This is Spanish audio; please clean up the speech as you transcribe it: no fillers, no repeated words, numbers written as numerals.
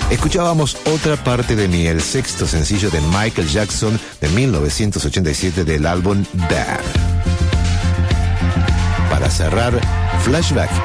Escuchábamos Otra parte de mí, el sexto sencillo de Michael Jackson de 1987 del álbum Bad. Para cerrar, Flashback